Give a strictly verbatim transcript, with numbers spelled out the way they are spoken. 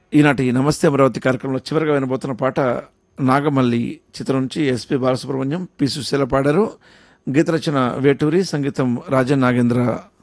ఈనాటి నమస్తే అమరావతి కార్యక్రమంలో చివరిగా వినబోతున్న పాట నాగమల్లి చిత్రం నుంచి ఎస్పి బాలసుబ్రహ్మణ్యం, పి సుశీల పాడారు. గీత రచన వేటూరి, సంగీతం రాజన్ నాగేంద్ర.